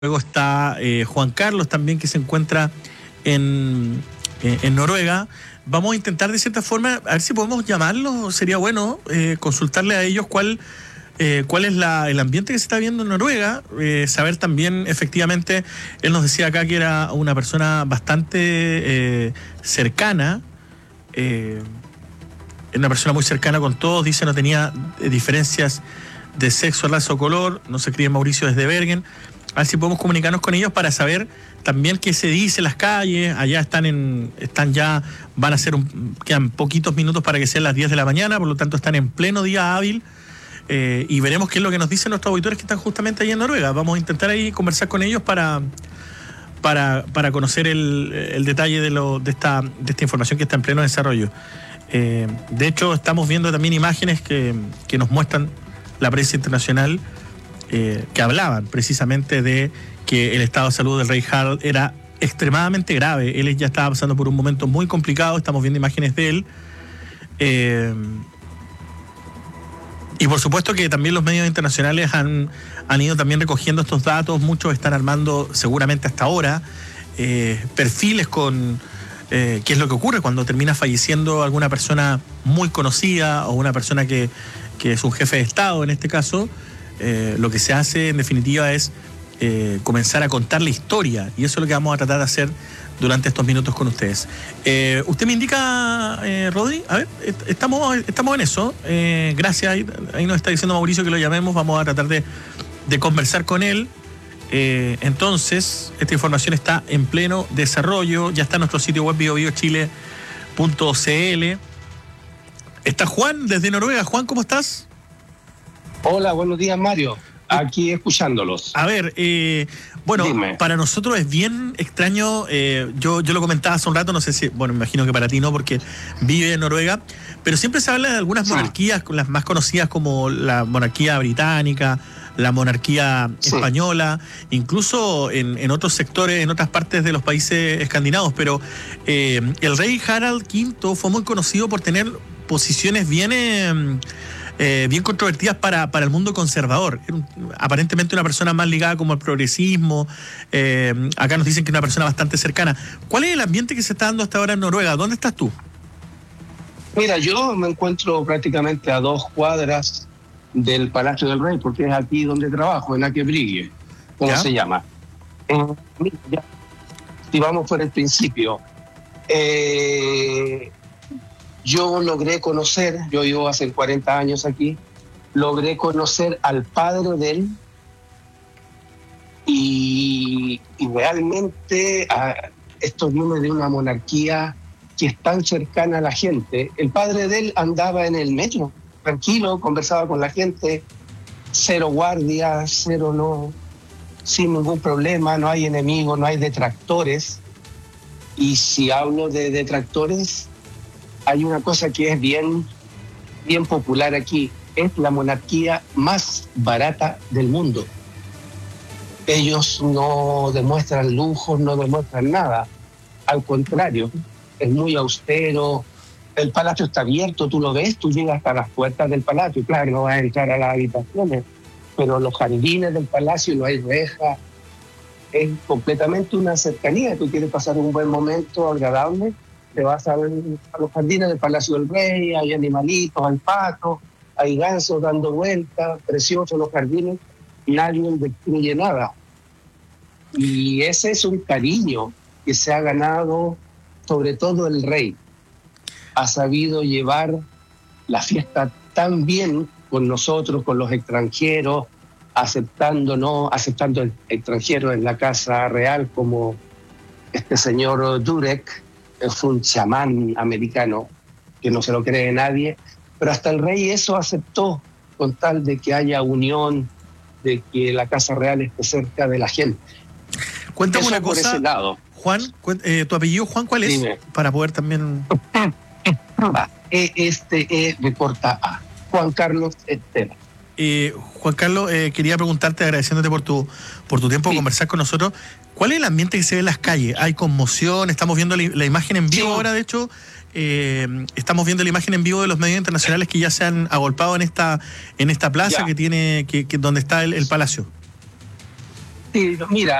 Luego está Juan Carlos también, que se encuentra en Noruega. Vamos a intentar de cierta forma, a ver si podemos llamarlos. Sería bueno consultarle a ellos cuál es el ambiente que se está viendo en Noruega. Saber también, efectivamente, él nos decía acá que era una persona bastante cercana. Una persona muy cercana con todos. Dice no tenía diferencias de sexo, raza o color. No se cría en Mauricio desde Bergen. A ver si podemos comunicarnos con ellos para saber también qué se dice en las calles. Allá quedan poquitos minutos para que sean las 10 de la mañana, por lo tanto están en pleno día hábil. Y veremos qué es lo que nos dicen nuestros auditores que están justamente ahí en Noruega. Vamos a intentar ahí conversar con ellos para conocer el detalle de esta información que está en pleno desarrollo. De hecho, estamos viendo también imágenes que nos muestran la prensa internacional, que hablaban precisamente de que el estado de salud del rey Harald era extremadamente grave. Él ya estaba pasando por un momento muy complicado. Estamos viendo imágenes de él. Y por supuesto que también los medios internacionales han ido también recogiendo estos datos. Muchos están armando, seguramente hasta ahora, perfiles con qué es lo que ocurre cuando termina falleciendo alguna persona muy conocida o una persona que es un jefe de Estado en este caso. Lo que se hace en definitiva es comenzar a contar la historia, y eso es lo que vamos a tratar de hacer durante estos minutos con ustedes. Usted me indica, Rodri, a ver, estamos en eso. Gracias, ahí nos está diciendo Mauricio que lo llamemos, vamos a tratar de conversar con él. Entonces, esta información está en pleno desarrollo, ya está en nuestro sitio web biobiochile.cl. Está Juan desde Noruega. Juan, ¿cómo estás? Hola, buenos días, Mario. Aquí escuchándolos. A ver, bueno, dime. Para nosotros es bien extraño. Yo lo comentaba hace un rato, no sé si, bueno, me imagino que para ti no, porque vive en Noruega, pero siempre se habla de algunas monarquías, las más conocidas como la monarquía británica, la monarquía española, incluso en otros sectores, en otras partes de los países escandinavos, pero el rey Harald V fue muy conocido por tener posiciones bien controvertidas para el mundo conservador. Era aparentemente una persona más ligada como al progresismo. Acá nos dicen que es una persona bastante cercana. ¿Cuál es el ambiente que se está dando hasta ahora en Noruega? ¿Dónde estás tú? Mira, yo me encuentro prácticamente a 2 cuadras del Palacio del Rey, porque es aquí donde trabajo, en Akebrige, ¿cómo se llama? Mira, ya, si vamos por el principio, yo logré conocer, yo vivo hace 40 años aquí, logré conocer al padre de él y realmente esto viene de una monarquía que es tan cercana a la gente. El padre de él andaba en el metro, tranquilo, conversaba con la gente, 0 guardias, 0 no, sin ningún problema, no hay enemigos, no hay detractores. Y si hablo de detractores, hay una cosa que es bien popular aquí, es la monarquía más barata del mundo. Ellos no demuestran lujos, no demuestran nada, al contrario, es muy austero. El palacio está abierto, tú lo ves, tú llegas hasta las puertas del palacio, claro, no vas a entrar a las habitaciones, pero los jardines del palacio no hay rejas, es completamente una cercanía. Tú quieres pasar un buen momento agradable, te vas a los jardines del Palacio del Rey, hay animalitos, hay patos, hay gansos dando vueltas, preciosos los jardines, y nadie destruye nada. Y ese es un cariño que se ha ganado, sobre todo el rey. Ha sabido llevar la fiesta tan bien con nosotros, con los extranjeros, aceptando extranjeros en la Casa Real, como este señor Durek, es un chamán americano que no se lo cree nadie, pero hasta el rey eso aceptó, con tal de que haya unión, de que la Casa Real esté cerca de la gente. Cuéntame eso una cosa, por ese lado. Juan, ¿tu apellido, Juan, cuál es? Dime. Para poder también... Me corta A. Juan Carlos Estela. Juan Carlos, quería preguntarte, agradeciéndote por tu tiempo de conversar con nosotros, ¿cuál es el ambiente que se ve en las calles? ¿Hay conmoción? Estamos viendo la imagen en vivo ahora, de hecho, estamos viendo la imagen en vivo de los medios internacionales que ya se han agolpado en esta plaza que tiene donde está el palacio. Sí, mira,